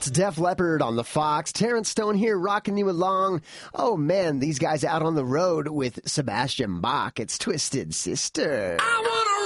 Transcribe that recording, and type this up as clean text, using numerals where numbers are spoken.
Def Leppard on the Fox. Terrence Stone here rocking you along. Oh man, these guys out on the road with Sebastian Bach. It's Twisted Sister. I wanna